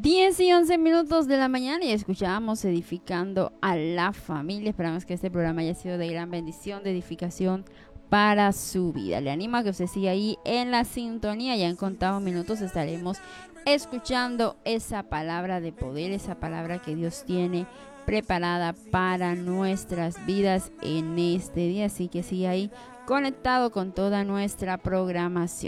10:11 de la mañana y escuchábamos Edificando a la Familia. Esperamos que este programa haya sido de gran bendición, de edificación para su vida. Le animo a que usted siga ahí en la sintonía. Ya en contados minutos estaremos escuchando esa palabra de poder, esa palabra que Dios tiene preparada para nuestras vidas en este día. Así que sigue ahí conectado con toda nuestra programación.